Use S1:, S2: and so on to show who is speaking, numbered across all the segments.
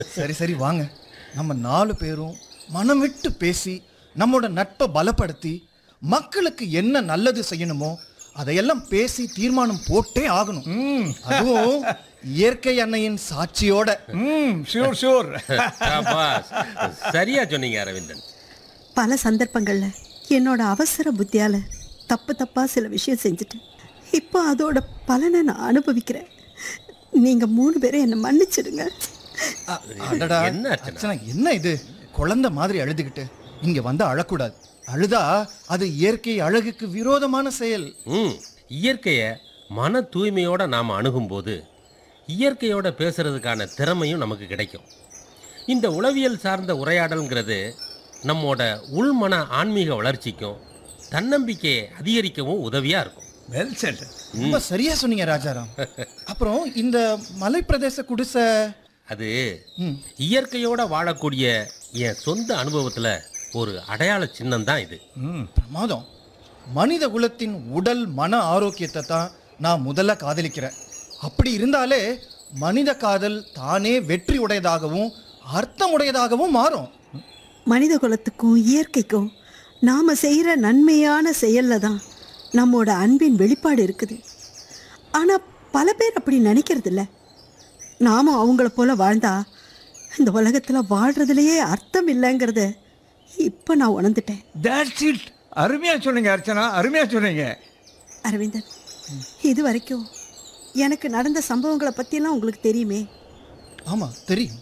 S1: சரி சரி வாங்க, நம்ம 4 பேரும் மனம் விட்டு பேசி நம்மோட நட்பை பலப்படுத்தி மக்களுக்கு என்ன நல்லது செய்யணுமோ அதையெல்லாம் பேசி தீர்மானம் போட்டே ஆகணும். அதுவும் இயற்கை அன்னையின் சாட்சியோட.
S2: Sure sure.
S3: சரியா சொன்னீங்க அரவிந்தன்.
S4: பல சந்தர்ப்பங்கள்ல என்னோட அவசர புத்தியால தப்பா சில விஷயம் செஞ்சுட்டேன். இப்போ அதோட பலனை நான் அனுபவிக்கிறேன். நீங்க 3 பேரும் என்னை மன்னிச்சிடுங்க.
S1: அடடா,
S3: என்ன அர்ச்சனா?
S1: அர்ச்சனா, என்ன இது குழந்தை மாதிரி அழுதுகிட்டு? இங்க வந்து அழக்கூடாது. அழுதா அது இயற்கை அழகுக்கு விரோதமான செயல்.
S3: இயற்கையை மன தூய்மையோட நாம் அணுகும்போது இயற்கையோட பேசுறதுக்கான திறமையும் நமக்கு கிடைக்கும். இந்த உளவியல் சார்ந்த உரையாடல்ங்கிறது நம்மோட உள்மன ஆன்மீக வளர்ச்சிக்கும் தன்னம்பிக்கையை அதிகரிக்கவும் உதவியா இருக்கும்.
S2: Well set.
S1: ரொம்ப சரியா சொன்னீங்க ராஜாராம். அப்புறம் இந்த மலைப்பிரதேச குடிசை
S3: அது இயற்கையோட வாழக்கூடிய என் சொந்த அனுபவத்துல ஒரு அடையாள சின்னம் தான் இது.
S1: பிரமாதம். மனித குலத்தின் உடல் மன ஆரோக்கியத்தை தான் நான் முதல்ல காதலிக்கிறேன். அப்படி இருந்தாலே மனித காதல் தானே வெற்றி உடையதாகவும் அர்த்தம் உடையதாகவும் மாறும்.
S4: மனித குலத்துக்கும் இயற்கைக்கும் நாம செய்யற நன்மையான செயல்ல தான் நம்மோட அன்பின் வெளிப்பாடு இருக்குது. ஆனா பல பேர் அப்படி நினைக்கிறது இல்ல. நாமும் அவங்கள போல வாழ்ந்தா இந்த உலகத்துல வாழ்றதுலயே அர்த்தம் இல்லைங்கிறத இப்ப நான் உணர்ந்துட்டேன்.
S2: That's it. அருமையா சொன்னீங்க அர்ச்சனா, அருமையா சொன்னீங்க.
S4: அரவிந்தன், இது வரைக்கும் எனக்கு நடந்த சம்பவங்களை பற்றியெல்லாம் உங்களுக்கு தெரியுமே.
S1: ஆமாம் தெரியும்.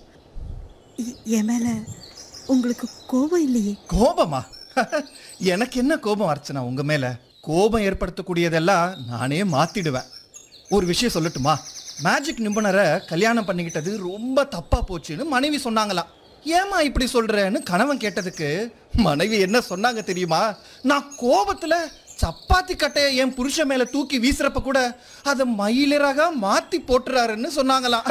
S4: என் மேலே உங்களுக்கு கோபம் இல்லையே?
S1: கோபமா? எனக்கு என்ன கோபம் அர்ச்சனா உங்க மேல? கோபம் ஏற்படுத்தக்கூடியதெல்லாம் நானே மாத்திடுவேன். ஒரு விஷயம் சொல்லட்டுமா? மேஜிக் நிபுணரை கல்யாணம் பண்ணிக்கிட்டது ரொம்ப தப்பா போச்சுன்னு மனைவி சொன்னாங்களாம். ஏமா இப்படி சொல்றேன்னு கணவன் கேட்டதுக்கு மனைவி என்ன சொன்னாங்க தெரியுமா? நான் கோபத்துல சப்பாத்தி கட்டையை என் புருஷன் மேல தூக்கி வீசுறப்ப கூட அதை மயிலிறகா மாத்தி போட்டுறாருன்னு சொன்னாங்களாம்.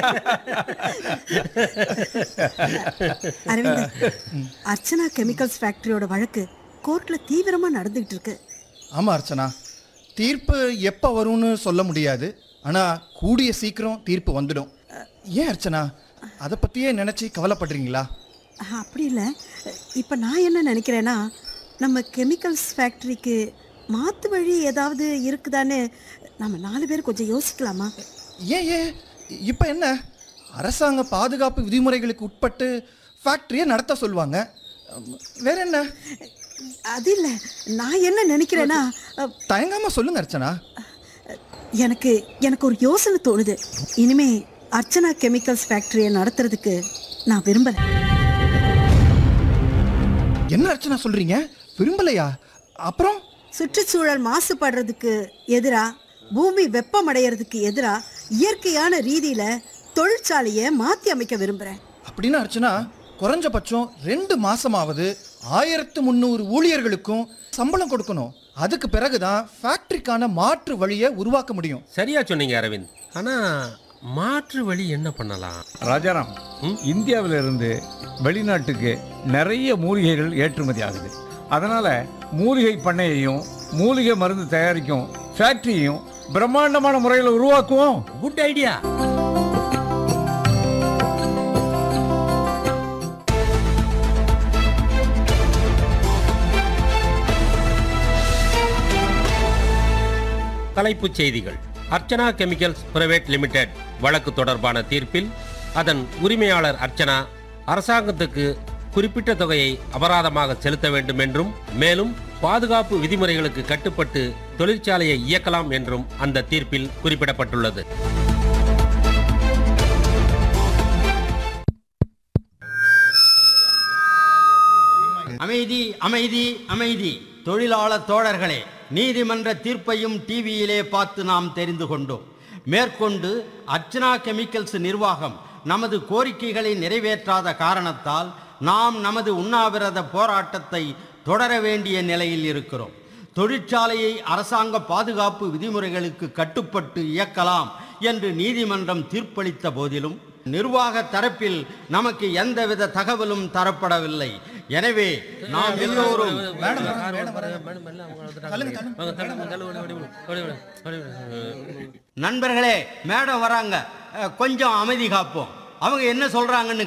S4: அரவிந்தன், அர்ச்சனா கெமிக்கல்ஸ் ஃபேக்டரியோட வழக்கு கோர்ட்ல தீவிரமா நடந்துகிட்டு இருக்கு.
S1: ஆமா அர்ச்சனா, தீர்ப்பு எப்ப வரும்னு சொல்ல முடியாது. ஆனா கூடிய சீக்கிரம் தீர்ப்பு வந்துடும். ஏன் அர்ச்சனா அதை பத்தியே நினைச்சு கவலைப்படுறீங்களா?
S4: அப்படி இல்லை. இப்போ நான் என்ன நினைக்கிறேன்னா, நம்ம கெமிக்கல்ஸ் ஃபேக்டரிக்கு மாற்று வழி ஏதாவது இருக்குதான்னு நம்ம 4 பேர் கொஞ்சம் யோசிக்கலாமா?
S1: ஏன் இப்போ என்ன? அரசாங்க பாதுகாப்பு விதிமுறைகளுக்கு உட்பட்டு ஃபேக்டரியை நடத்த சொல்லுவாங்க. வேற என்ன?
S4: அது இல்லை, நான் என்ன நினைக்கிறேன்னா,
S1: தயங்காம சொல்லுங்க அர்ச்சனா.
S4: எனக்கு ஒரு யோசனை தோணுது. இனிமே அர்ச்சனா கெமிக்கல்ஸ் ஃபேக்டரியை நடத்துறதுக்கு நான் விரும்பல.
S1: என்ன அர்ச்சனா சொல்றீங்க? விரும்பலையா? அப்புறம்
S4: சுற்றுச்சூழல் மாசுபடுறதுக்கு எதிரா, பூமி வெப்பமடைகிறதுக்கு எதிரா இயற்கையான ரீதியில தொழிற்சாலையை மாற்றி அமைக்க விரும்புகிறேன்.
S1: அப்படின்னு அர்ச்சனா குறைஞ்சபட்சம் 2 மாசமாவது 1300 ஊழியர்களுக்கும் சம்பளம் கொடுக்கணும். அதுக்கு பிறகுதான் ஃபேக்டரிக்கான மாற்று வழியை உருவாக்க முடியும்.
S3: சரியா சொன்னீங்க அரவிந்த். ஆனா மாற்று வழி என்ன பண்ணலாம்?
S2: ராஜாராம், இந்தியாவிலிருந்து வெளிநாட்டுக்கு நிறைய மூலிகைகள் ஏற்றுமதி ஆகுது. அதனால மூலிகை பண்ணையையும் மூலிகை மருந்து தயாரிக்கும் ஃபேக்டரியையும் பிரம்மாண்டமான முறையில் உருவாக்குவோம்.
S3: Good idea. தலைப்புச் செய்திகள். அர்ச்சனா கெமிக்கல்ஸ் பிரைவேட் லிமிடெட் வழக்கு தொடர்பான தீர்ப்பில் அதன் உரிமையாளர் அர்ச்சனா அரசாங்கத்துக்கு குறிப்பிட்ட தொகையை அபராதமாக செலுத்த வேண்டும் என்றும், மேலும் பாதுகாப்பு விதிமுறைகளுக்கு கட்டுப்பட்டு தொழிற்சாலையை இயக்கலாம் என்றும் அந்த தீர்ப்பில் குறிப்பிடப்பட்டுள்ளது.
S5: அமைதி, அமைதி, அமைதி. தொழிலாளர் தோழர்களே, நீதிமன்ற தீர்ப்பையும் டிவியிலே பார்த்து நாம் தெரிந்து கொண்டோம். மேற்கொண்டு அர்ச்சனா கெமிக்கல்ஸ் நிர்வாகம் நமது கோரிக்கைகளை நிறைவேற்றாத காரணத்தால் நாம் நமது உண்ணாவிரத போராட்டத்தை தொடர வேண்டிய நிலையில் இருக்கிறோம். தொழிற்சாலையை அரசாங்க பாதுகாப்பு விதிமுறைகளுக்கு கட்டுப்பட்டு இயக்கலாம் என்று நீதிமன்றம் தீர்ப்பளித்த போதிலும் நிர்வாக தரப்பில் நமக்கு எந்தவித தகவலும் தரப்படவில்லை. எனவே நாம் எல்லோரும் நண்பர்களே, மேடம் வராங்க, கொஞ்சம் அமைதி காப்போம். அவங்க என்ன சொல்றாங்கன்னு